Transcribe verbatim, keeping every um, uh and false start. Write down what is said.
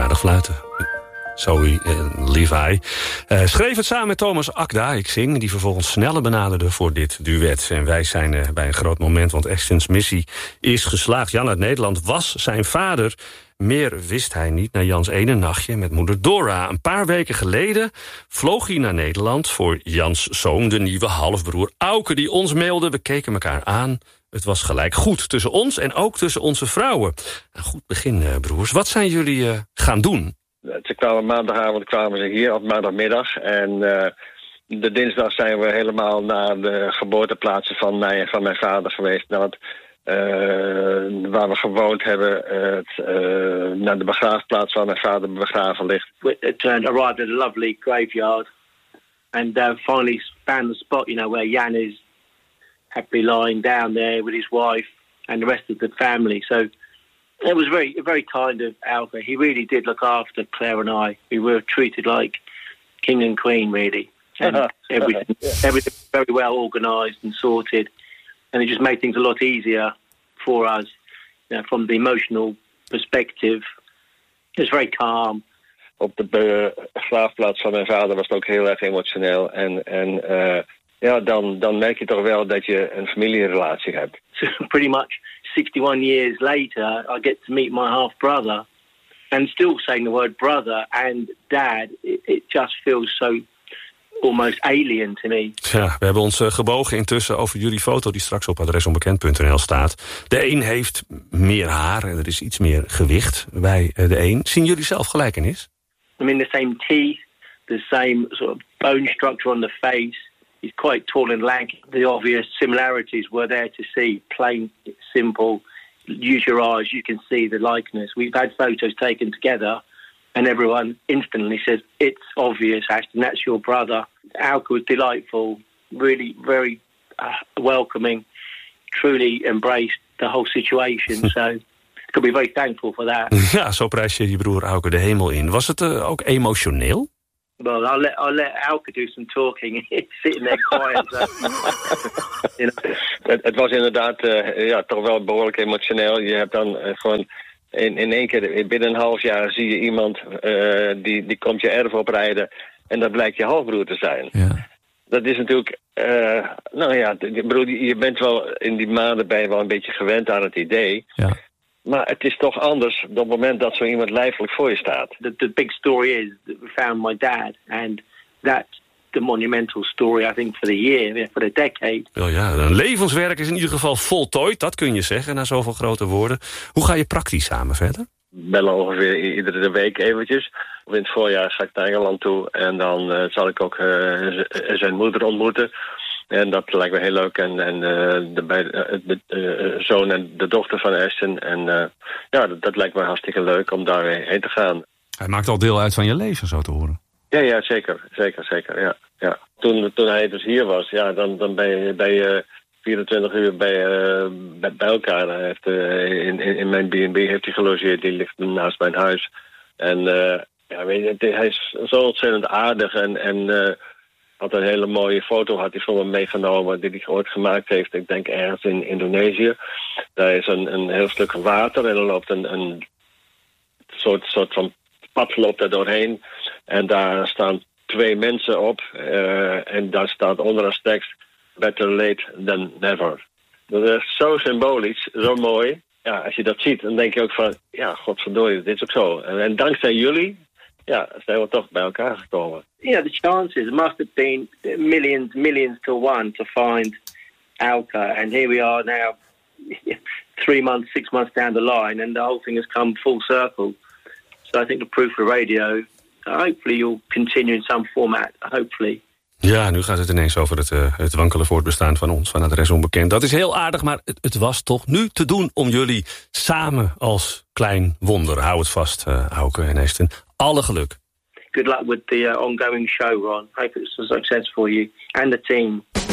aardig fluiten. Zoe en Levi. Uh, schreef het samen met Thomas Akda, ik zing, die vervolgens sneller benaderde voor dit duet. En wij zijn uh, bij een groot moment, want Ashton's missie is geslaagd. Jan uit Nederland was zijn vader. Meer wist hij niet na Jans ene nachtje met moeder Dora. Een paar weken geleden vloog hij naar Nederland voor Jans zoon, de nieuwe halfbroer Auke, die ons mailde. We keken elkaar aan. Het was gelijk goed tussen ons en ook tussen onze vrouwen. Een goed begin, uh, broers. Wat zijn jullie uh, gaan doen? Ze kwamen maandagavond kwamen ze hier, op maandagmiddag. En uh, de dinsdag zijn we helemaal naar de geboorteplaatsen van mij en van mijn vader geweest. Naar het, uh, waar we gewoond hebben, uh, het, uh, naar de begraafplaats waar mijn vader begraven ligt. We turned, arrived at a lovely graveyard. And uh, finally found the spot, you know, where Jan is happily lying down there with his wife and the rest of the family. So it was very, very kind of Alka. He really did look after Claire and I. We were treated like king and queen, really. And everything, everything very well organised and sorted. And it just made things a lot easier for us, you know, from the emotional perspective. It was very calm. Op de begraafplaats van mijn vader was het ook heel erg emotioneel. En, en uh, ja, dan, dan merk je toch wel dat je een familierelatie hebt. So pretty much sixty-one years later, I get to meet my half-brother. And still saying the word brother and dad, it, it just feels so almost alien to me. Ja, we hebben ons uh, gebogen intussen over jullie foto die straks op adres onbekend punt n l staat. De een heeft meer haar en er is iets meer gewicht bij uh, de een. Zien jullie zelf gelijkenis? I mean, the same teeth, the same sort of bone structure on the face. He's quite tall and lanky. The obvious similarities were there to see. Plain, simple. Use your eyes, you can see the likeness. We've had photos taken together and everyone instantly says, it's obvious, Ashton, that's your brother. Alka was delightful, really very uh, welcoming, truly embraced the whole situation. So I could be very thankful for that. Ja, zo prijs je je broer Auke de hemel in. Was het uh, ook emotioneel? Well, I'll let, I'll let Alka do some talking. He's sitting there quiet. So, you know. het, het was inderdaad uh, ja, toch wel behoorlijk emotioneel. Je hebt dan uh, gewoon in, in één keer, binnen een half jaar zie je iemand uh, die, die komt je erf oprijden en dat blijkt je halfbroer te zijn. Ja. Dat is natuurlijk, uh, nou ja, bedoel, je bent wel in die maanden ben je wel een beetje gewend aan het idee. Ja. Maar het is toch anders op het moment dat zo iemand lijfelijk voor je staat. The, the big story is that we found my dad. And that's the monumental story, I think, for the year, for the decade. Wel ja, een levenswerk is in ieder geval voltooid. Dat kun je zeggen, na zoveel grote woorden. Hoe ga je praktisch samen verder? Bellen ongeveer iedere week eventjes. In het voorjaar ga ik naar Engeland toe. En dan uh, zal ik ook uh, zijn moeder ontmoeten. En dat lijkt me heel leuk. En, en uh, de, de, de, de uh, zoon en de dochter van Ashton. En uh, ja, dat, dat lijkt me hartstikke leuk om daarheen te gaan. Hij maakt al deel uit van je leven, zo te horen. Ja, ja, zeker. Zeker, zeker, ja. ja. Toen, toen hij dus hier was, ja, dan, dan ben je, ben je vierentwintig uur bij, uh, bij, bij elkaar. Hij heeft, uh, in, in, in mijn B en B heeft hij gelogeerd. Die ligt naast mijn huis. En uh, ja, weet je, hij is zo ontzettend aardig en... en uh, had een hele mooie foto, had hij van me meegenomen, die hij ooit gemaakt heeft, ik denk ergens in Indonesië. Daar is een, een heel stuk water en er loopt een, een soort, soort van pad loopt er doorheen. En daar staan twee mensen op uh, en daar staat onder als tekst, better late than never. Dat is zo symbolisch, zo mooi. Ja, als je dat ziet, dan denk je ook van, ja, godverdorie, dit is ook zo. En, en dankzij jullie, ja, zijn we toch bij elkaar gekomen. Yeah, the chances must have been millions, millions to one to find Alka. And here we are now, three months, six months down the line, and the whole thing has come full circle. So I think the proof for radio, hopefully you'll continue in some format, hopefully. Ja, nu gaat het ineens over het, uh, het wankele voortbestaan van ons, van adres onbekend. Dat is heel aardig, maar het, het was toch nu te doen om jullie samen als klein wonder. Hou het vast, uh, Auke en Ashton. Alle geluk. Good luck with the uh, ongoing show, Ron. Hope it's a success for you and the team.